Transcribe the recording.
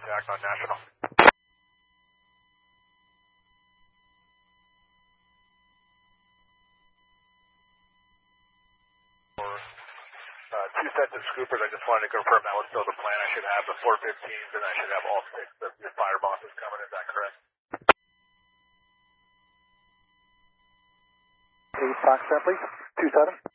Jack on National. Two sets of scoopers. I just wanted to confirm that was still the plan. I should have the 415s and I should have all 6 of your fire bosses coming. Is that correct? 8 Foxtrot, please. 27.